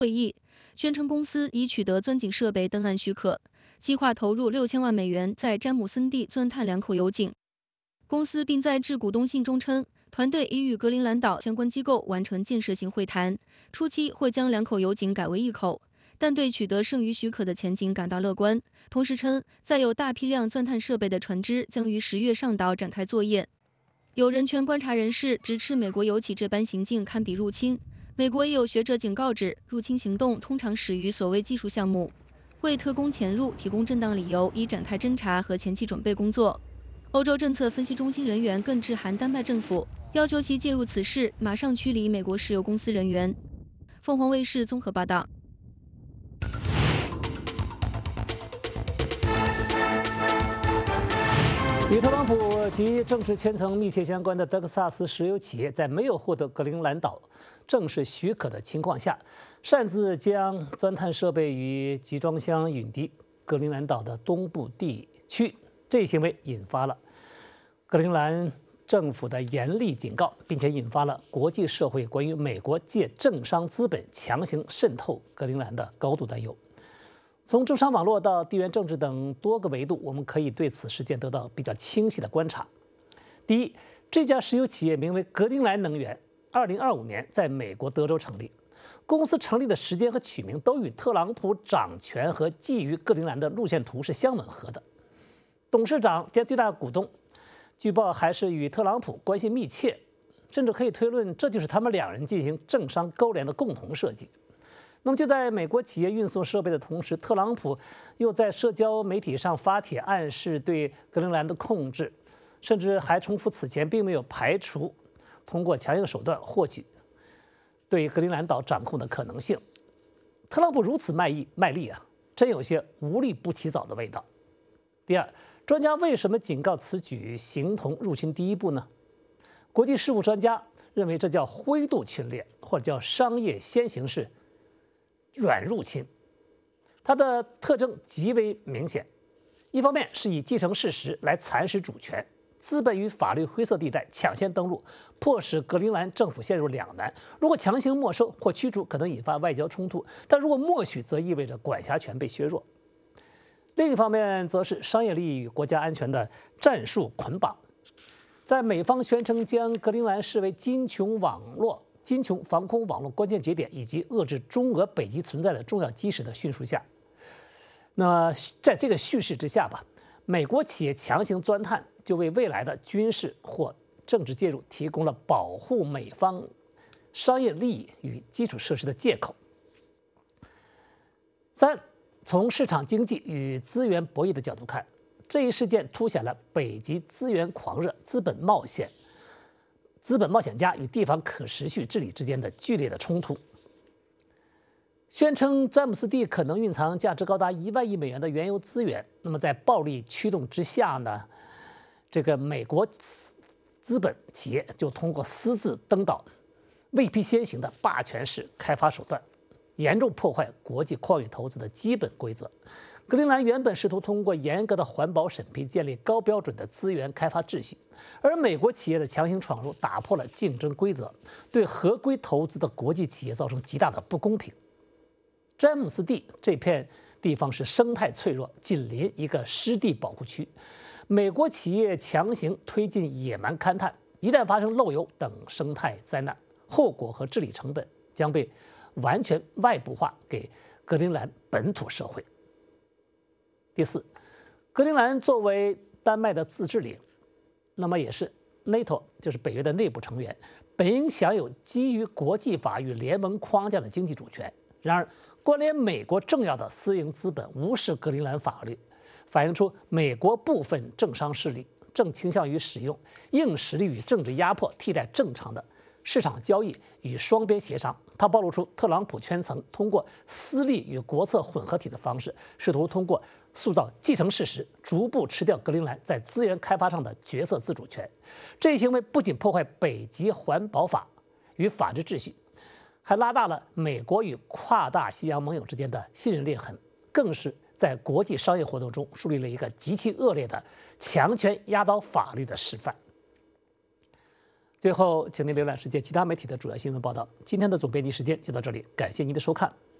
会议，宣称公司已取得钻井设备登岸许可，计划投入$6000万在詹姆森地钻探2口油井。公司并在致股东信中称，团队已与格陵兰岛相关机构完成建设性会谈，初期会将2口油井改为1口，但对取得剩余许可的前景感到乐观。同时称，载有大批量钻探设备的船只将于10月上岛展开作业。有人权观察人士直斥美国油企这般行径堪比入侵。美国也有学者警告指，入侵行动通常始于所谓技术项目，为特工潜入提供正当理由，以展开侦查和前期准备工作。欧洲政策分析中心人员更致函丹麦政府，要求其介入此事，马上驱离美国石油公司人员。凤凰卫视综合报道。 与特朗普及政治圈层密切相关的德克萨斯石油企业，在没有获得格陵兰岛正式许可的情况下，擅自将钻探设备与集装箱运抵格陵兰岛的东部地区，这一行为引发了格陵兰政府的严厉警告，并且引发了国际社会关于美国借政商资本强行渗透格陵兰的高度担忧。从政商网络到地缘政治等多个维度，我们可以对此事件得到比较清晰的观察。第一，这家石油企业名为格陵兰能源，2025年在美国德州成立。公司成立的时间和取名都与特朗普掌权和觊觎格陵兰的路线图是相吻合的。董事长兼最大股东，据报还是与特朗普关系密切，甚至可以推论这就是他们2人进行政商勾连的共同设计。那么就在美国企业运送设备的同时，特朗普又在社交媒体上发帖暗示对格陵兰的控制，甚至还重复此前并没有排除通过强硬手段获取对格陵兰岛掌控的可能性。特朗普如此卖力啊，真有些无利不起早的味道。第二，专家为什么警告此举形同入侵第一步呢？国际事务专家认为这叫灰度侵略，或者叫商业先行式软入侵。它的特征极为明显，一方面是以继承事实来蚕食主权，资本与法律灰色地带抢先登陆，迫使格陵兰政府陷入两难。如果强行没收或驱逐，可能引发外交冲突；但如果默许，则意味着管辖权被削弱。另一方面，则是商业利益与国家安全的战术捆绑。在美方宣称将格陵兰视为金琼防空网络关键节点以及遏制中俄北极存在的重要基石的叙述下，那在这个叙事之下吧，美国企业强行钻探，就为未来的军事或政治介入提供了保护美方商业利益与基础设施的借口。三，从市场经济与资源博弈的角度看，这一事件凸显了北极资源狂热、资本冒险家与地方可持续治理之间的剧烈的冲突。宣称詹姆斯地可能蕴藏价值高达1万亿美元的原油资源，那么在暴力驱动之下呢，这个美国资本企业就通过私自登岛、未辟先行的霸权式开发手段，严重破坏国际矿业投资的基本规则。格陵兰原本试图通过严格的环保审批建立高标准的资源开发秩序，而美国企业的强行闯入打破了竞争规则，对合规投资的国际企业造成极大的不公平。詹姆斯地这片地方是生态脆弱，紧邻一个湿地保护区，美国企业强行推进野蛮勘探，一旦发生漏油等生态灾难，后果和治理成本将被完全外部化给格陵兰本土社会。第四，格陵兰作为丹麦的自治领，那么也是 NATO 就是北约的内部成员，本应享有基于国际法与联盟框架的经济主权。然而，关联美国重要的私营资本无视格陵兰法律，反映出美国部分政商势力正倾向于使用硬实力与政治压迫替代正常的市场交易与双边协商。它暴露出特朗普圈层通过私利与国策混合体的方式，试图通过塑造继承事实，逐步吃掉格陵兰在资源开发上的角色自主权。这一行为不仅破坏北极环保法与法治秩序，还拉大了美国与跨大西洋盟友之间的信任裂痕，更是在国际商业活动中树立了一个极其恶劣的强权压倒法律的示范。 最后，请您浏览世界其他媒体的主要新闻报道。今天的总编辑时间就到这里，感谢您的收看，